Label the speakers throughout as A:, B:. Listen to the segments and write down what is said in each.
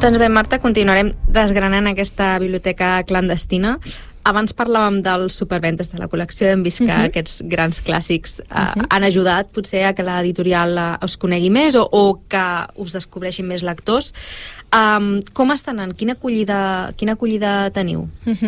A: Doncs bé, Marta, continuarem desgranant aquesta biblioteca clandestina. Abans parlàvem dels superventes de la col·lecció, hem vist que aquests grans clàssics han ajudat potser a que l'editorial us conegui més o que us descobreixin més lectors. Com està anant? Quina acollida teniu?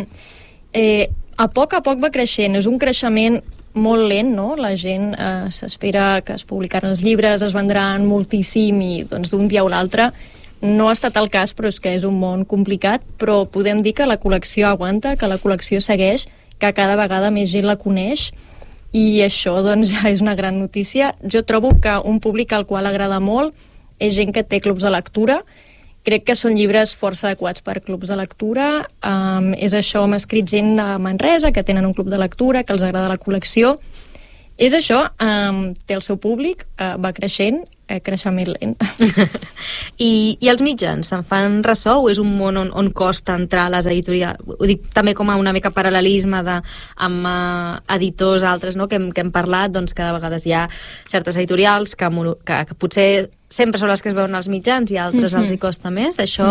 B: A poc va creixent. És un creixement molt lent, no? La gent s'espera que es publicaran els llibres, es vendran moltíssim i doncs d'un dia a l'altre. No ha estat el cas, però és que és un món complicat, però podem dir que la col·lecció aguanta, que la col·lecció segueix, que cada vegada més gent la coneix, i això doncs ja és una gran notícia. Jo trobo que un públic al qual agrada molt és gent que té clubs de lectura. Crec que són llibres força adequats per clubs de lectura. És això, hem escrit gent de Manresa, que tenen un club de lectura, que els agrada la col·lecció. És això, té el seu públic, va creixent, creixement lent.
A: I els mitjans se'n fan ressò o és un món on costa entrar a les editorials? Ho dic també com a una mica paral·lelisme amb editors altres, no? que hem parlat, doncs que de vegades hi ha certes editorials que potser sempre són les que es veuen als mitjans i altres els hi costa més. Això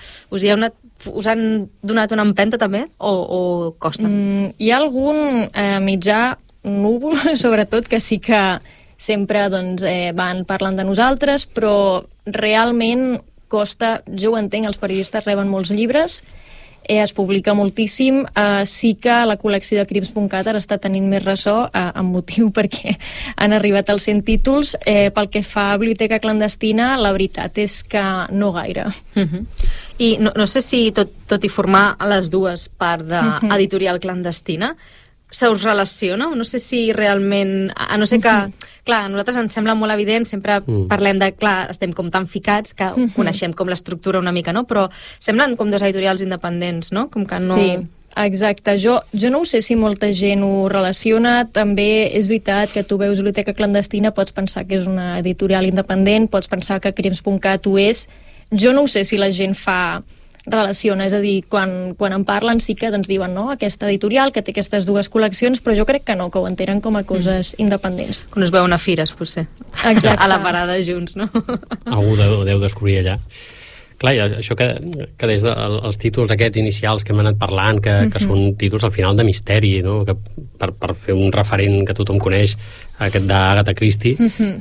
A: us han donat una empenta també o costa?
B: Hi ha algun mitjà núvol, sobretot, que sí que sempre doncs, van parlant de nosaltres, però realment costa, jo ho entenc, els periodistes reben molts llibres, es publica moltíssim, sí que la col·lecció de Crims.cat ara està tenint més ressò, amb motiu perquè han arribat als 100 títols. Pel que fa a biblioteca clandestina, la veritat és que no gaire.
A: I no sé si tot i formar a les dues part d'editorial clandestina, se us relaciona? No sé si realment... A no ser que... Clar, a nosaltres ens sembla molt evident, sempre parlem de... Clar, estem com tan ficats que coneixem com l'estructura una mica, no? Però semblen com dos editorials independents, no? Com que no...
B: Sí, exacte. Jo no ho sé si molta gent ho relaciona. També és veritat que tu veus biblioteca clandestina, pots pensar que és una editorial independent, pots pensar que Crims.cat ho és. Jo no ho sé si la gent relaciona, és a dir, quan en parlen sí que doncs diuen, no, aquesta editorial que té aquestes dues col·leccions, però jo crec que no, que ho entenen com a coses independents.
A: Quan us veuen a fires, potser.
B: Exacte.
A: A la parada junts, no?
C: Algú deu descobrir allà. Clar, això que des dels títols aquests inicials que hem anat parlant, que són títols al final de misteri, no? Que per fer un referent que tothom coneix, aquest d'Agatha Christie,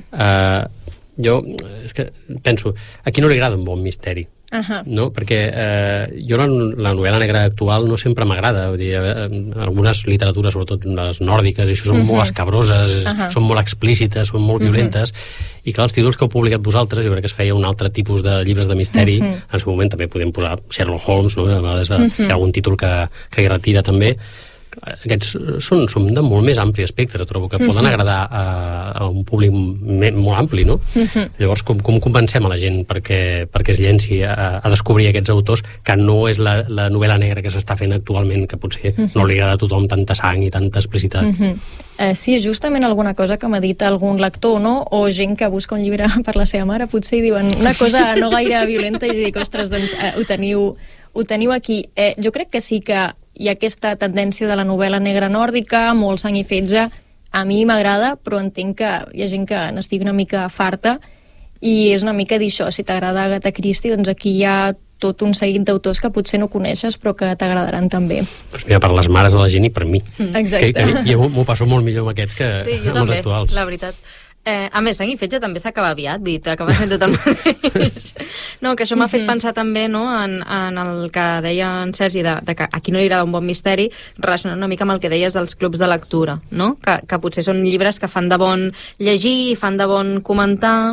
C: jo és que penso, a qui no li agrada un bon misteri? No? Perquè jo la novel·la negra actual no sempre m'agrada, vull dir, algunes literatures, sobretot les nòrdiques, això són molt escabroses, són molt explícites, són molt violentes, i clar, els títols que heu publicat vosaltres, jo crec que es feia un altre tipus de llibres de misteri, en el seu moment també podem posar Sherlock Holmes, no? A vegades hi ha algun títol que hi retira també. Aquests són de molt més ampli espectre, trobo que poden agradar a un públic molt ampli, no? Llavors, com convencem a la gent perquè es llenci a descobrir aquests autors, que no és la novel·la negra que s'està fent actualment, que potser no li agrada a tothom tanta sang i tanta explicitat?
B: Sí, justament alguna cosa que m'ha dit algun lector, no? O gent que busca un llibre per la seva mare, potser hi diuen una cosa no gaire violenta i dic, ostres, doncs ho teniu aquí. Jo crec que sí que hi ha aquesta tendència de la novel·la negra nòrdica, molt sang i fetge. A mi m'agrada, però entenc que hi ha gent que n'estigui una mica farta, i és una mica dir això, si t'agrada Agatha Christie, doncs aquí hi ha tot un seguit d'autors que potser no coneixes, però que t'agradaran també.
C: Doncs mira, per les mares de la gent i per mi.
B: Exacte.
C: Jo m'ho passo molt millor amb aquests que amb els actuals.
A: La veritat. A més, Sang i fetge també s'acaba aviat, vull dir, t'acabes fent tot el mateix. No, que això m'ha fet pensar també, no, en el que deia en Sergi, de que a qui no li agrada un bon misteri, relacionant una mica amb el que deies dels clubs de lectura, no? Que potser són llibres que fan de bon llegir, fan de bon comentar,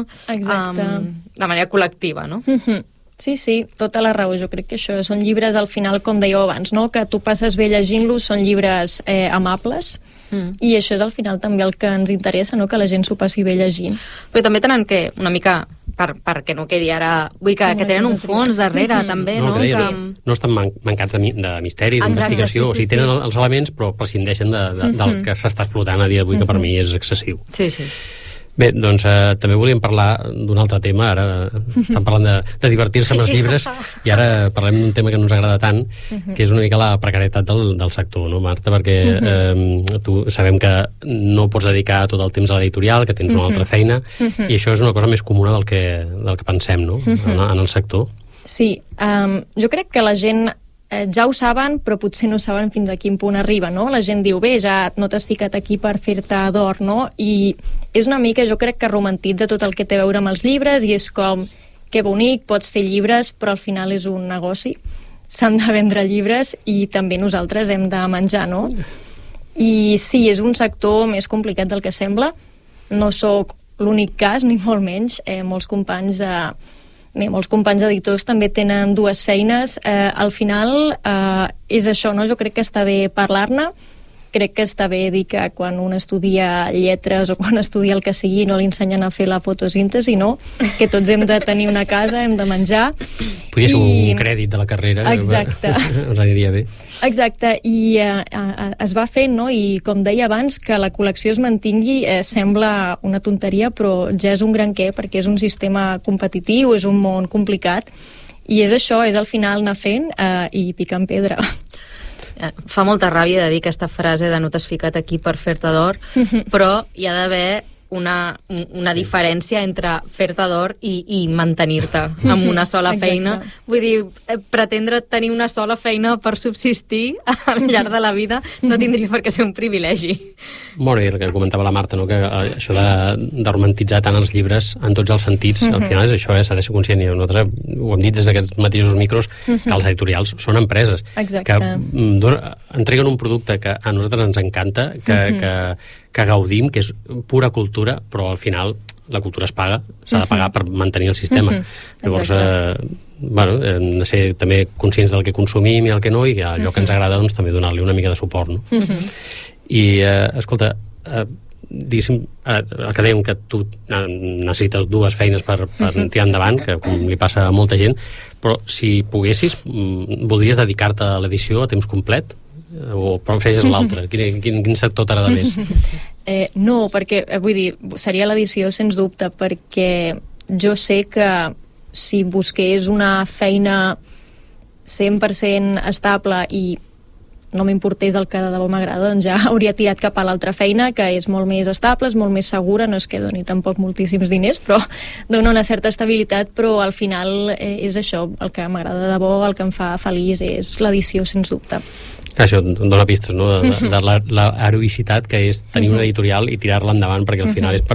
A: de manera col·lectiva, no?
B: Sí, tota la raó. Jo crec que això són llibres, al final, com dèieu abans, no? Que tu passes bé llegint-los, són llibres amables, i això és al final també el que ens interessa, no? Que la gent s'ho passi bé llegint.
A: Però també tenen que, una mica, perquè no quedi ara... Vull que tenen un fons darrere, també, no?
C: No estan mancats de misteri, d'investigació, o sigui, tenen els elements, però prescindeixen del que s'està explotant a dia d'avui, que per mi és excessiu.
A: Sí.
C: Bé, doncs també volíem parlar d'un altre tema. Ara estan parlant de divertir-se amb els llibres i ara parlem d'un tema que no ens agrada tant, que és una mica la precarietat del sector, no, Marta? Perquè tu sabem que no pots dedicar tot el temps a l'editorial, que tens una altra feina, i això és una cosa més comuna del que pensem, no?, en el sector.
B: Sí, jo crec que la gent ja ho saben, però potser no saben fins a quin punt arriba, no? La gent diu, bé, ja no t'has ficat aquí per fer-te d'or, no? I és una mica, jo crec que romantitza tot el que té a veure amb els llibres i és com, que bonic, pots fer llibres, però al final és un negoci. S'han de vendre llibres i també nosaltres hem de menjar, no? I sí, és un sector més complicat del que sembla. No sóc l'únic cas, ni molt menys. Molts companys editors també tenen dues feines. Al final és això, no? Jo crec que està bé parlar-ne. Crec que està bé dir que quan un estudia lletres o quan estudia el que sigui no li ensenyen a fer la fotosíntesi, no? Que tots hem de tenir una casa, hem de menjar.
C: Podria ser un crèdit de la carrera.
B: Exacte.
C: Us aniria bé.
B: Exacte, i es va fent, no? I com deia abans, que la col·lecció es mantingui sembla una tonteria, però ja és un gran què, perquè és un sistema competitiu, és un món complicat, i és això, és al final anar fent i picant pedra.
A: Fa molta ràbia de dir aquesta frase de no t'has ficat aquí per fer-te d'or, però hi ha d'haver una diferència entre fer-te d'or i mantenir-te amb una sola feina. Vull dir, pretendre tenir una sola feina per subsistir al llarg de la vida no tindria per què ser un privilegi.
C: Bueno, i el que comentava la Marta, no? Que això de romantitzar tant els llibres en tots els sentits, al final és això, s'ha de ser conscient, i nosaltres ho hem dit des d'aquests mateixos micros, que els editorials són empreses que entreguen un producte que a nosaltres ens encanta, que gaudim, que és pura cultura, però al final la cultura es paga, s'ha de pagar per mantenir el sistema. Llavors, hem de ser també conscients del que consumim i el que no, i allò que ens agrada, doncs també donar-li una mica de suport, no? I, escolta, diguéssim, el que dèiem, que tu necessites dues feines per tirar endavant, que com li passa a molta gent, però si poguessis, voldries dedicar-te a l'edició a temps complet? O prefereixes l'altre? Quin sector t'agrada més?
B: No, perquè, vull dir, seria l'edició sens dubte, perquè jo sé que si busqués una feina 100% estable i no m'importés el que de debò m'agrada, doncs ja hauria tirat cap a l'altra feina, que és molt més estable, és molt més segura, no és que doni tampoc moltíssims diners, però dona una certa estabilitat, però al final és això, el que m'agrada de debò, el que em fa feliç, és l'edició, sens dubte.
C: Això dona pistes, no?, de l'heroïcitat que és tenir una editorial i tirar-la endavant, perquè al final és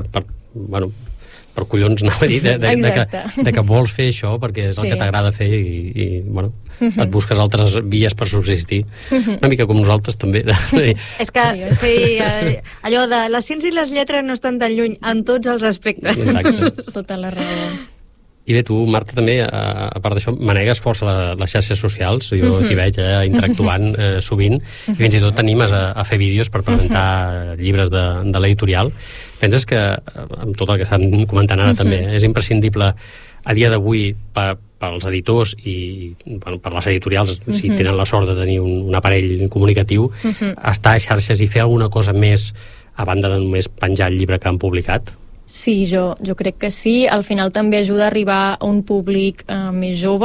C: per collons, anava a dir, de que vols fer això perquè és el que t'agrada fer i et busques altres vies per subsistir. Una mica com nosaltres també.
A: És que allò de la ciència i les lletres no estan tan lluny en tots els aspectes.
C: Exacte.
B: Tota la raó.
C: I bé, tu, Marta, també, a part d'això, manegues força les xarxes socials. Jo t'hi veig interactuant sovint, i fins i tot t'animes a fer vídeos per presentar llibres de l'editorial. Penses que, amb tot el que estan comentant ara també, és imprescindible a dia d'avui per als editors i per les editorials, si tenen la sort de tenir un aparell comunicatiu, estar a xarxes i fer alguna cosa més a banda de només penjar el llibre que han publicat?
B: Sí, jo crec que sí. Al final també ajuda a arribar a un públic més jove,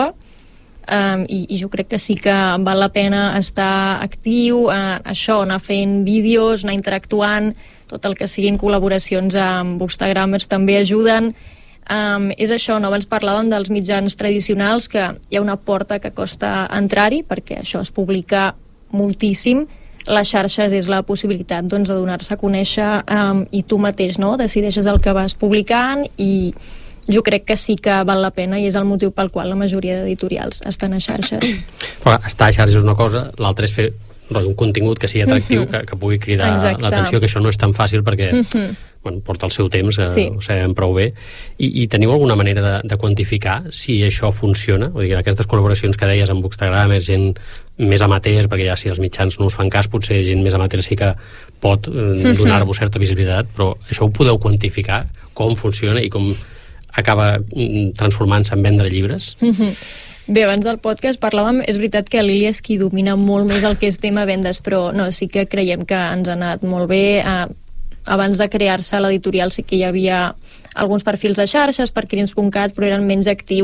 B: i jo crec que sí que val la pena estar actiu, això, anar fent vídeos, anar interactuant, tot el que siguin col·laboracions amb bookstagramers també ajuden. És això, no? Abans parlàvem dels mitjans tradicionals, que hi ha una porta que costa entrar-hi, perquè això es publica moltíssim. Les xarxes és la possibilitat, doncs, de donar-se a conèixer, i tu mateix, no?, decideixes el que vas publicant, i jo crec que sí que val la pena, i és el motiu pel qual la majoria d'editorials estan a xarxes.
C: Però estar a xarxes és una cosa, l'altra és fer un contingut que sigui atractiu, que pugui cridar l'atenció, que això no és tan fàcil perquè porta el seu temps, ho sabem prou bé. I teniu alguna manera de quantificar si això funciona? Vull dir, aquestes col·laboracions que deies amb bookstagramers, gent més amateur, perquè ja si els mitjans no us fan cas, potser gent més amateur sí que pot donar-vos certa visibilitat, però això ho podeu quantificar? Com funciona i com acaba transformant-se en vendre llibres?
B: Bé, abans del podcast parlàvem, és veritat que l'Ilia és qui domina molt més el que és tema vendes, però no, sí que creiem que ens ha anat molt bé. Abans de crear-se l'editorial sí que hi havia alguns perfils de xarxes per Crims.cat, però eren menys actius,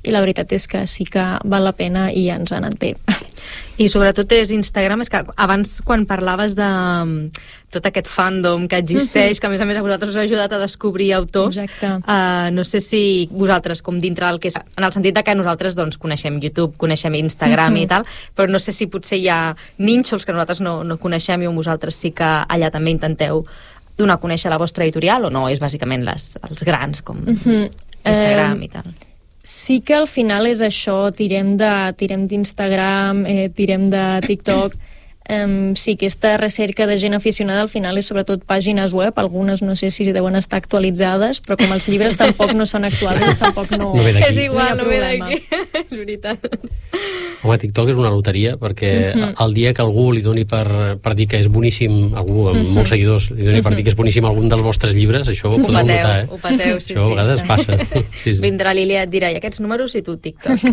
B: i la veritat és que sí que val la pena i ja ens ha anat bé.
A: I sobretot és Instagram, és que abans quan parlaves de tot aquest fandom que existeix, que a més a vosaltres us ha ajudat a descobrir autors, no sé si vosaltres, com dintre del que és, en el sentit de que nosaltres doncs, coneixem YouTube, coneixem Instagram i tal, però no sé si potser hi ha nínxols que nosaltres no coneixem i on vosaltres sí que allà també intenteu donar a conèixer la vostra editorial, o no, és bàsicament els grans, com Instagram i tal.
B: Sí que al final és això, tirem d'Instagram, tirem de TikTok. Sí, aquesta recerca de gent aficionada al final és sobretot pàgines web, algunes no sé si deuen estar actualitzades, però com els llibres tampoc no són actuals, tampoc no
A: és igual, no ve d'aquí. És veritat.
C: Home, TikTok és una loteria, perquè el dia que algú li doni per dir que és boníssim, algú amb molts seguidors li doni per dir que és boníssim algun dels vostres llibres, això ho podeu notar,
A: Ho pateu, sí.
C: Això a vegades passa. Sí.
A: Vindrà l'Ilia i et dirà, i aquests números i tu TikTok.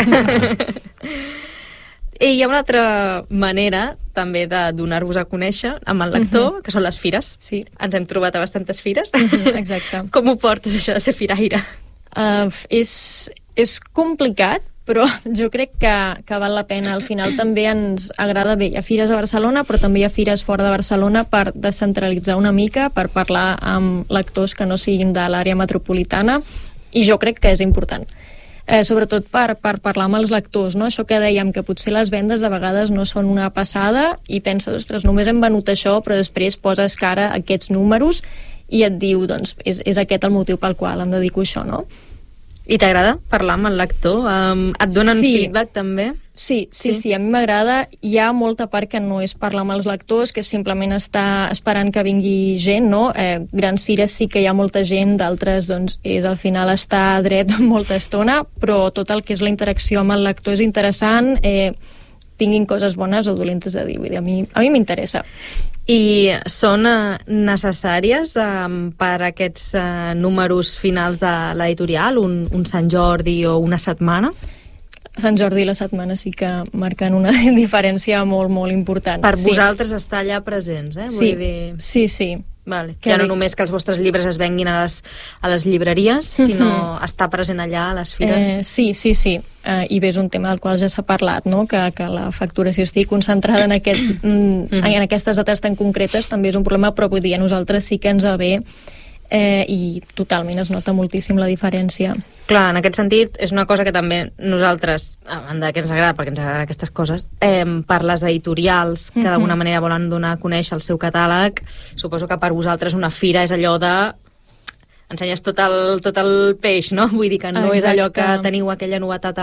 A: I hi ha una altra manera també de donar-vos a conèixer amb el lector, que són les fires.
B: Sí.
A: Ens hem trobat a bastantes fires.
B: Exacte.
A: Com ho portes, això de ser firaire?
B: És complicat, però jo crec que val la pena. Al final també ens agrada bé. Hi ha fires a Barcelona, però també hi ha fires fora de Barcelona per descentralitzar una mica, per parlar amb lectors que no siguin de l'àrea metropolitana, i jo crec que és important. Sobretot per parlar amb els lectors, no? Això que dèiem, que potser les vendes de vegades no són una passada i penses, ostres, només hem venut això, però després poses cara a aquests números i et diu, doncs, és aquest el motiu pel qual em dedico a això, no?
A: I t'agrada parlar amb el lector? Et donen feedback també?
B: Sí, a mi m'agrada. Hi ha molta part que no és parlar amb els lectors, que simplement està esperant que vingui gent, no? Grans fires sí que hi ha molta gent, d'altres doncs és al final estar dret molta estona, però tot el que és la interacció amb el lector és interessant, tinguin coses bones o dolentes a dir, vull dir, a mi m'interessa.
A: I són necessàries per aquests números finals de l'editorial, un Sant Jordi o una setmana?
B: Sant Jordi i la setmana sí que marquen una diferència molt, molt important.
A: Per vosaltres estar allà presents, eh?
B: Sí,
A: vull dir...
B: sí.
A: Vale. Ja no només que els vostres llibres es venguin a les llibreries, sinó estar present allà a les fires.
B: Sí. I bé, és un tema del qual ja s'ha parlat, no? Que la facturació estigui concentrada en aquestes dates tan concretes també és un problema, però vull dir, a nosaltres sí que ens va bé i totalment es nota moltíssim la diferència.
A: Clar, en aquest sentit, és una cosa que també nosaltres, a banda que ens agrada, perquè ens agraden aquestes coses, per les editorials que d'alguna manera volen donar a conèixer el seu catàleg, suposo que per vosaltres una fira és allò de... ensenyes tot el peix, no? Vull dir que no és allò que teniu aquella novetat a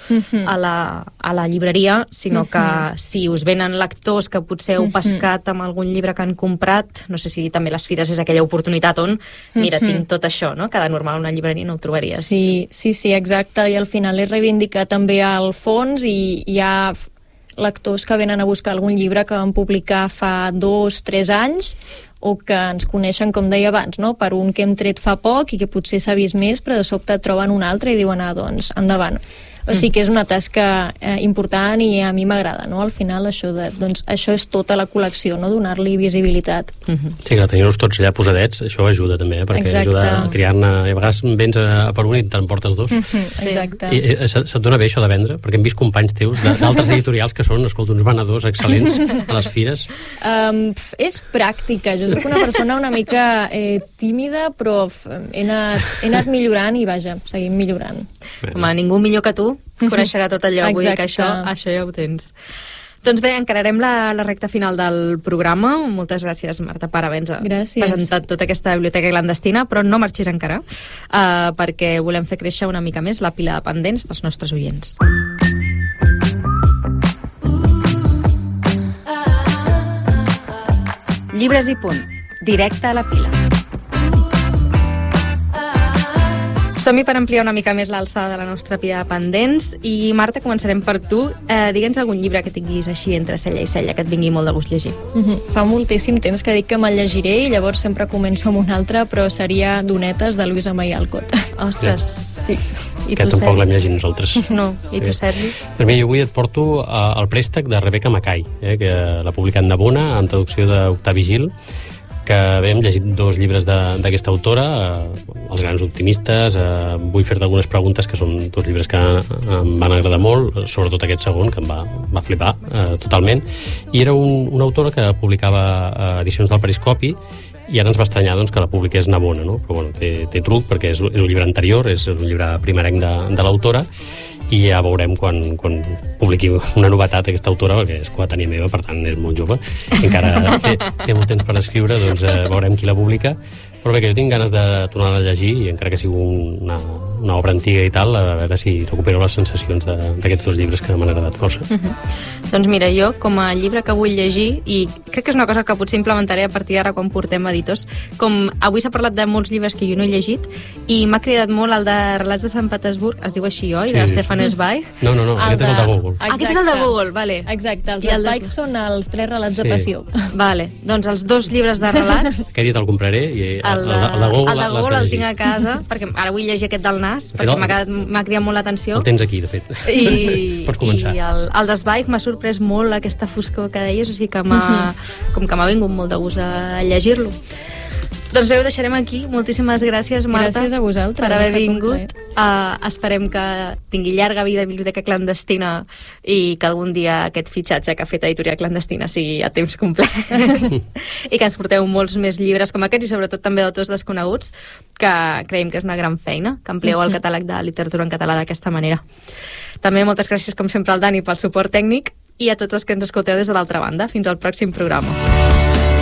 A: la llibreria, sinó que si us venen lectors que potser heu pescat amb algun llibre que han comprat, no sé si també les fires és aquella oportunitat on, mira, tinc tot això, no? Que de normal una llibreria no ho trobaries.
B: Sí, exacte, i al final és reivindicar també el fons, i hi ha lectors que venen a buscar algun llibre que van publicar fa 2-3 anys, o que ens coneixen, com deia abans, no? Per un que hem tret fa poc i que potser s'ha vist més, però de sobte troben un altre i diuen, doncs, endavant. O sigui que és una tasca important i a mi m'agrada, no? Al final això és tota la col·lecció, no? Donar-li visibilitat.
C: Sí, clar, tenir-los tots allà posadets, això ajuda també, perquè ajuda a triar-ne, i a vegades vens a per un i te'n portes dos.
B: Exacte.
C: I se't dona bé això de vendre? Perquè hem vist companys teus d'altres editorials que són, escolta, uns venedors excel·lents a les fires.
B: És pràctica. Jo soc una persona una mica tímida, però he anat millorant i, vaja, seguim millorant.
A: Home, ningú millor que tu coneixerà tot allò, vull dir que això ja ho tens. Doncs bé, encararem la recta final del programa. Moltes gràcies, Marta, per haver-nos presentat tota aquesta biblioteca clandestina, però no marxis encara, perquè volem fer créixer una mica més la pila de pendents dels nostres oients. Llibres i punt, directe a la pila. Som-hi per ampliar una mica més l'alçada de la nostra pila de pendents. I, Marta, començarem per tu. Digue'ns algun llibre que tinguis així entre cella i cella, que et vingui molt de gust llegir.
B: Fa moltíssim temps que dic que me'l llegiré i llavors sempre començo amb un altre, però seria Donetes, de Luisa May Alcott.
A: Ostres!
B: Sí.
C: I que tampoc l'hem llegit nosaltres.
A: No. I tu, Sergi?
C: Per mi, avui et porto el préstec de Rebecca Mackay, que l'ha publicat Navona, en traducció d'Octavi Gil, que bé, hem llegit 2 llibres d'aquesta autora, Els grans optimistes. Vull fer-te algunes preguntes, que són 2 llibres que em van agradar molt, sobretot aquest segon, que em va flipar totalment. I era una autora que publicava edicions del Periscopi, i ara ens va estranyar doncs, que la publiqués Navona, no? Però bueno, té truc, perquè és un llibre anterior, és un llibre primerenc de l'autora, i ja veurem quan publiqui una novetat aquesta autora, perquè és coetània meva, per tant és molt jove, encara té molt temps per escriure, doncs veurem qui la publica. Però bé, que jo tinc ganes de tornar a llegir, i encara que sigui una obra antiga i tal, a veure si recupero les sensacions d'aquests 2 llibres que m'han agradat força.
A: Doncs mira, jo com a llibre que vull llegir, i crec que és una cosa que potser implementaré a partir d'ara quan portem editors, com avui s'ha parlat de molts llibres que jo no he llegit, i m'ha cridat molt el de Relats de Sant Petersburg, es diu així, oi? De Stefan Zweig.
C: No, aquest és el de Gogol.
A: Aquest és el de Gogol, vale.
B: Exacte, els Zweig són els 3 relats de passió. Vale,
A: doncs els 2 llibres de relats...
C: Aquest dia te'l compraré, i el de Gogol
A: el tinc a casa, perquè ara vull llegir aquest del Nas, perquè m'ha cridat molt l'atenció.
C: El tens aquí, de fet. Pots començar.
A: I el de Zweig m'ha sorprès molt aquesta foscor que deies, o sigui que m'ha vingut molt de gust a llegir-lo. Doncs bé, ho deixarem aquí. Moltíssimes gràcies, Marta.
B: Gràcies a vosaltres.
A: Per haver vingut. Esperem que tingui llarga vida a Biblioteca Clandestina i que algun dia aquest fitxatge que ha fet Editorial Clandestina sigui a temps complet. I que ens porteu molts més llibres com aquests, i sobretot també d'autors desconeguts, que creiem que és una gran feina, que amplieu el catàleg de literatura en català d'aquesta manera. També moltes gràcies, com sempre, al Dani pel suport tècnic, i a tots els que ens escolteu des de l'altra banda. Fins al pròxim programa.